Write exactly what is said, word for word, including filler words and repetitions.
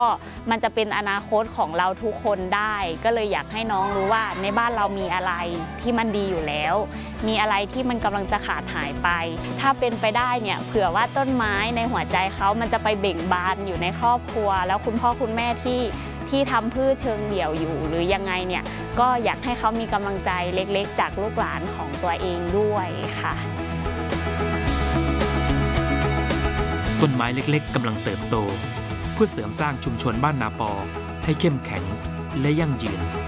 ก็มันจะเป็นอนาคตของเราทุกคนได้ก็เลยอยากให้น้องรู้ว่าในบ้านเรามีอะไรที่มันดีอยู่แล้วมีอะไรที่มันกำลังจะขาดหายไปถ้าเป็นไปได้เนี่ยเผื่อว่าต้นไม้ในหัวใจเขามันจะไปเบ่งบานอยู่ในครอบครัวแล้วคุณพ่อคุณแม่ที่ที่ทำพืชเชิงเดี่ยวอยู่หรือยังไงเนี่ยก็อยากให้เขามีกำลังใจเล็กๆจากลูกหลานของตัวเองด้วยค่ะต้นไม้เล็กๆกำลังเติบโตเพื่อเสริมสร้างชุมชนบ้านนาปอให้เข้มแข็งและยั่งยืน